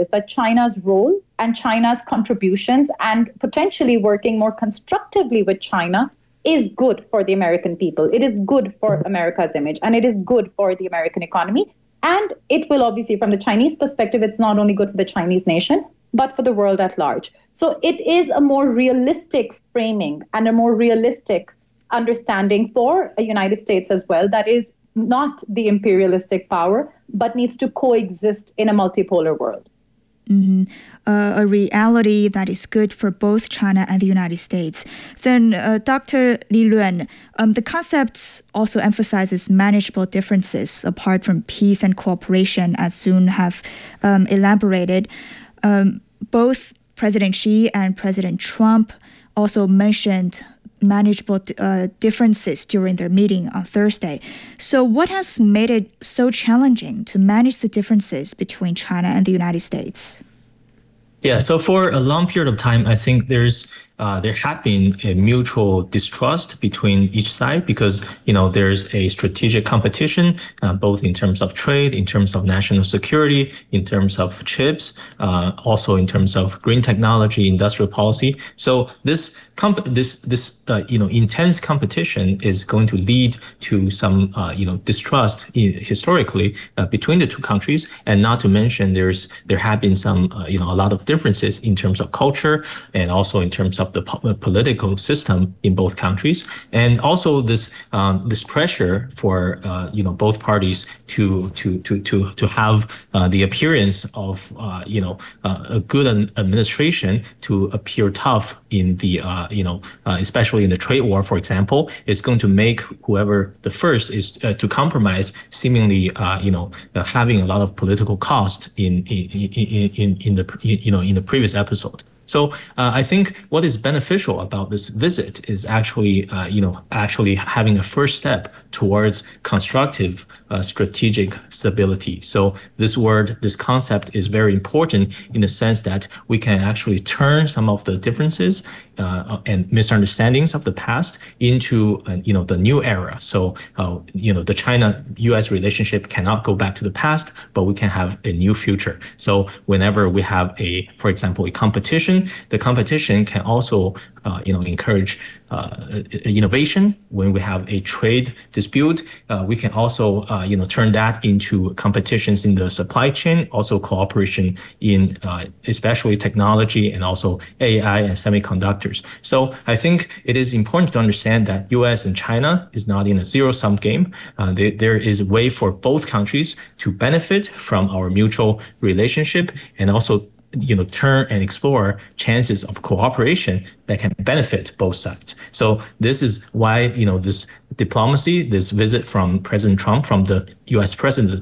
is that China's role and China's contributions and potentially working more constructively with China is good for the American people. It is good for America's image, and it is good for the American economy. And it will obviously, from the Chinese perspective, it's not only good for the Chinese nation, but for the world at large. So it is a more realistic framing and a more realistic understanding for a United States as well that is not the imperialistic power, but needs to coexist in a multipolar world. A reality that is good for both China and the United States. Then, Dr. Li Luan, the concept also emphasizes manageable differences apart from peace and cooperation, as Sun have elaborated. Both President Xi and President Trump also mentioned manageable differences during their meeting on Thursday. So what has made it so challenging to manage the differences between China and the United States? Yeah, so for a long period of time, I think there had been a mutual distrust between each side because, there's a strategic competition, both in terms of trade, in terms of national security, in terms of chips, also in terms of green technology, industrial policy. So this intense competition is going to lead to some, distrust historically between the two countries, and not to mention there have been some, a lot of differences in terms of culture and also in terms of the political system in both countries, and also this pressure for both parties to have the appearance of a good administration to appear tough in the especially in the trade war, for example, is going to make whoever the first is to compromise seemingly having a lot of political cost in the previous episode. So I think what is beneficial about this visit is actually having a first step towards constructive strategic stability. So this concept is very important in the sense that we can actually turn some of the differences and misunderstandings of the past into the new era. So the China-U.S. relationship cannot go back to the past, but we can have a new future. So whenever we have for example, a competition, the competition can also encourage innovation. When we have a trade dispute, we can also turn that into competitions in the supply chain, also cooperation in especially technology and also AI and semiconductors. So I think it is important to understand that U.S. and China is not in a zero-sum game. There is a way for both countries to benefit from our mutual relationship and also turn and explore chances of cooperation that can benefit both sides. So this is why, this diplomacy, this visit from President Trump, from the U.S. president,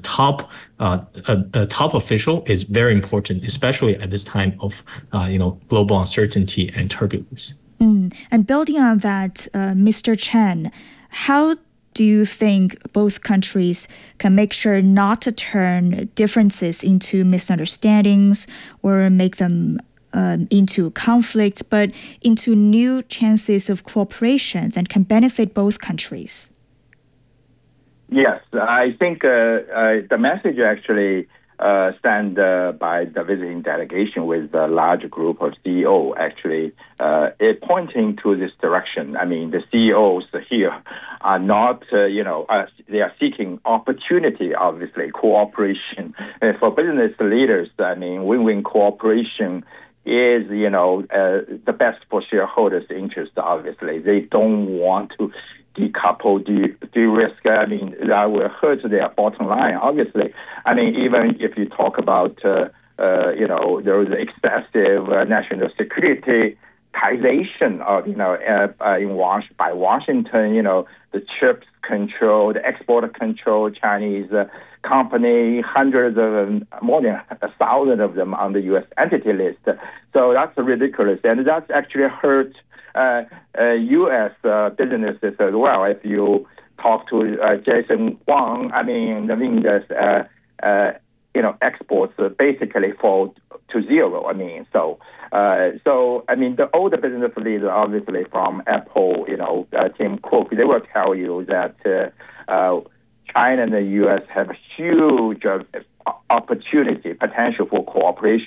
the top official, is very important, especially at this time of, global uncertainty and turbulence. And building on that, Mr. Chen, how do you think both countries can make sure not to turn differences into misunderstandings or make them into conflict, but into new chances of cooperation that can benefit both countries? Yes, I think the message actually stand by the visiting delegation with a large group of CEOs actually pointing to this direction. I mean, the CEOs here are not, they are seeking opportunity, obviously, cooperation. For business leaders, I mean, win-win cooperation is, the best for shareholders' interest, obviously. They don't want to decouple, de-risk. I mean, that will hurt their bottom line, obviously. I mean, even if you talk about, there is excessive national security by Washington, the chips control, the export control, Chinese company, hundreds of them, more than 1,000 of them on the U.S. entity list. So that's ridiculous. And that's actually hurt U.S. businesses as well. If you talk to Jason Huang, exports basically fall to zero. The older business leaders, obviously from Apple, Tim Cook, they will tell you that China and the U.S. have a huge opportunity, potential for cooperation.